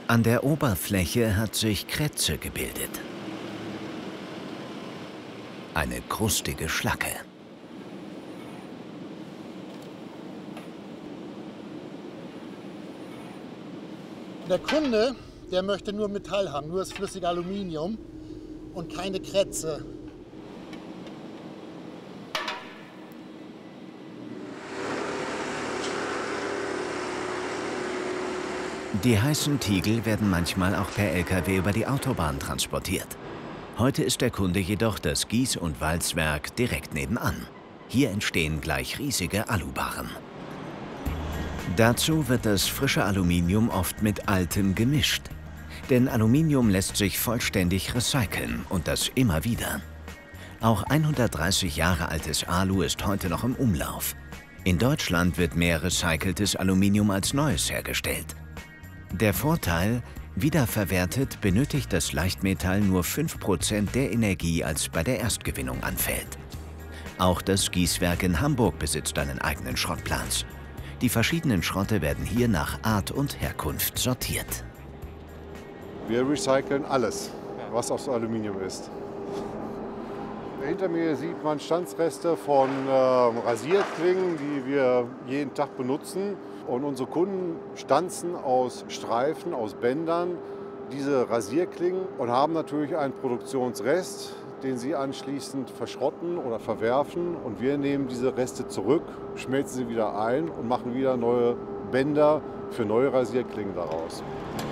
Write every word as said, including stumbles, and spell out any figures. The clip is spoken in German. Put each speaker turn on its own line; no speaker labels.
An der Oberfläche hat sich Kretze gebildet. Eine krustige Schlacke.
Der Kunde, der möchte nur Metall haben, nur das flüssige Aluminium und keine Kretze.
Die heißen Tiegel werden manchmal auch per L K W über die Autobahn transportiert. Heute ist der Kunde jedoch das Gieß- und Walzwerk direkt nebenan. Hier entstehen gleich riesige Alubarren. Dazu wird das frische Aluminium oft mit altem gemischt. Denn Aluminium lässt sich vollständig recyceln und das immer wieder. Auch hundertdreißig Jahre altes Alu ist heute noch im Umlauf. In Deutschland wird mehr recyceltes Aluminium als neues hergestellt. Der Vorteil: wiederverwertet benötigt das Leichtmetall nur fünf Prozent der Energie, als bei der Erstgewinnung anfällt. Auch das Gießwerk in Hamburg besitzt einen eigenen Schrottplatz. Die verschiedenen Schrotte werden hier nach Art und Herkunft sortiert.
Wir recyceln alles, was aus Aluminium ist. Hinter mir sieht man Stanzreste von äh, Rasierklingen, die wir jeden Tag benutzen. Und unsere Kunden stanzen aus Streifen, aus Bändern diese Rasierklingen und haben natürlich einen Produktionsrest, den sie anschließend verschrotten oder verwerfen. Und wir nehmen diese Reste zurück, schmelzen sie wieder ein und machen wieder neue Bänder für neue Rasierklingen daraus.